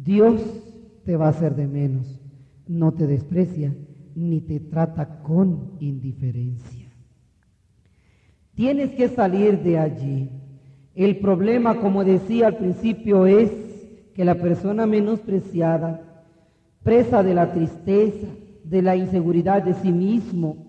Dios te va a hacer de menos, no te desprecia ni te trata con indiferencia. Tienes que salir de allí. El problema, como decía al principio, es que la persona menospreciada, presa de la tristeza, de la inseguridad de sí mismo,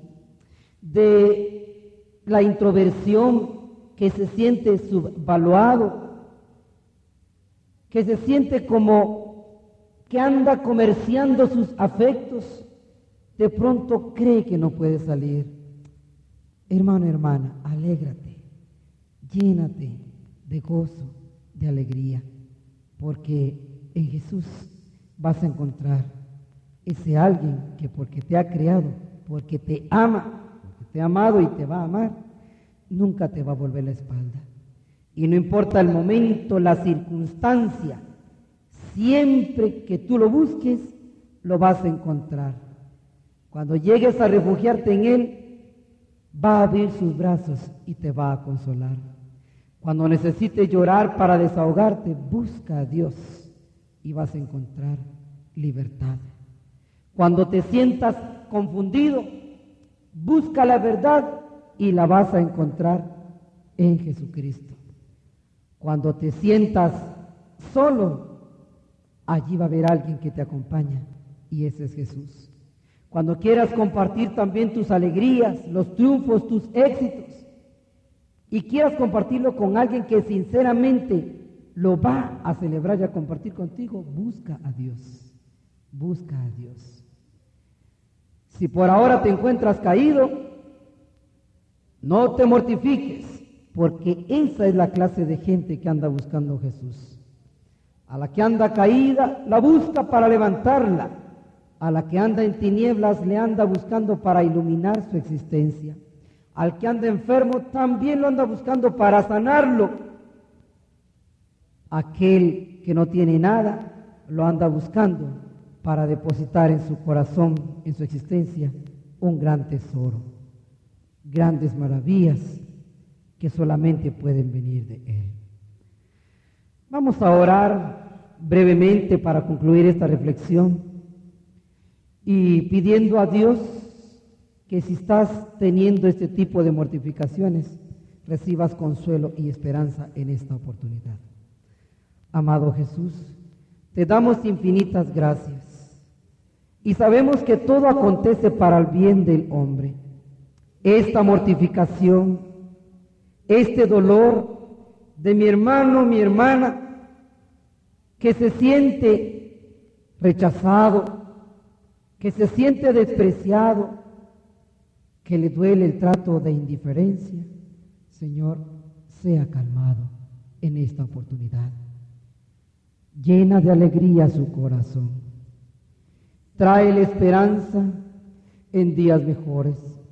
de la introversión, que se siente subvaluado, que se siente como que anda comerciando sus afectos, de pronto cree que no puede salir. Hermano, hermana, alégrate, llénate de gozo, de alegría, porque en Jesús vas a encontrar ese alguien que porque te ha creado, porque te ama, porque te ha amado y te va a amar, nunca te va a volver la espalda. Y no importa el momento, la circunstancia, siempre que tú lo busques, lo vas a encontrar. Cuando llegues a refugiarte en Él, va a abrir sus brazos y te va a consolar. Cuando necesites llorar para desahogarte, busca a Dios y vas a encontrar libertad. Cuando te sientas confundido, busca la verdad y la vas a encontrar en Jesucristo. Cuando te sientas solo, allí va a haber alguien que te acompaña y ese es Jesús. Cuando quieras compartir también tus alegrías, los triunfos, tus éxitos, y quieras compartirlo con alguien que sinceramente lo va a celebrar y a compartir contigo, busca a Dios, busca a Dios. Si por ahora te encuentras caído, no te mortifiques, porque esa es la clase de gente que anda buscando a Jesús. A la que anda caída, la busca para levantarla. A la que anda en tinieblas, le anda buscando para iluminar su existencia. Al que anda enfermo, también lo anda buscando para sanarlo. Aquel que no tiene nada, lo anda buscando para depositar en su corazón, en su existencia, un gran tesoro. Grandes maravillas que solamente pueden venir de Él. Vamos a orar brevemente para concluir esta reflexión y pidiendo a Dios que si estás teniendo este tipo de mortificaciones, recibas consuelo y esperanza en esta oportunidad. Amado Jesús, te damos infinitas gracias y sabemos que todo acontece para el bien del hombre. Esta mortificación, este dolor de mi hermano, mi hermana, que se siente rechazado, que se siente despreciado, que le duele el trato de indiferencia, Señor, sea calmado en esta oportunidad. Llena de alegría su corazón. Tráele esperanza en días mejores.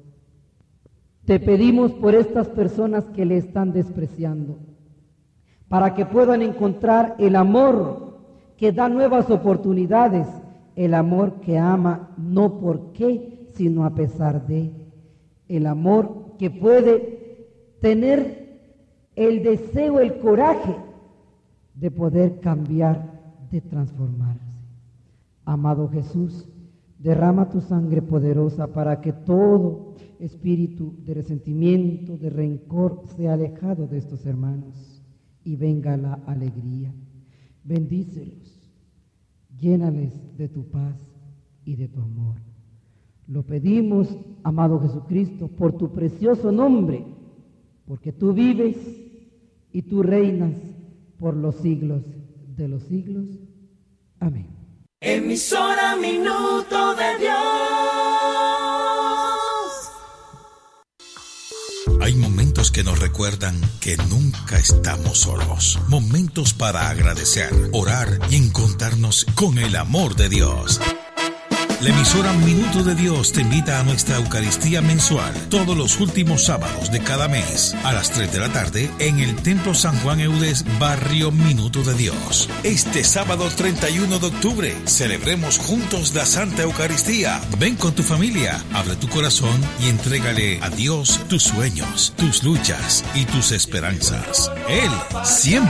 Te pedimos por estas personas que le están despreciando, para que puedan encontrar el amor que da nuevas oportunidades, el amor que ama no por qué, sino a pesar de, el amor que puede tener el deseo, el coraje de poder cambiar, de transformarse. Amado Jesús, derrama tu sangre poderosa para que todo espíritu de resentimiento, de rencor sea alejado de estos hermanos y venga la alegría. Bendícelos, llénales de tu paz y de tu amor. Lo pedimos, amado Jesucristo, por tu precioso nombre, porque tú vives y tú reinas por los siglos de los siglos. Amén. Emisora Minuto de Dios. Hay momentos que nos recuerdan que nunca estamos solos. Momentos para agradecer, orar y encontrarnos con el amor de Dios. La emisora Minuto de Dios te invita a nuestra Eucaristía mensual todos los últimos sábados de cada mes a las 3 de la tarde en el Templo San Juan Eudes, barrio Minuto de Dios. Este sábado 31 de octubre celebremos juntos la Santa Eucaristía. Ven con tu familia, abre tu corazón y entrégale a Dios tus sueños, tus luchas y tus esperanzas. Él siempre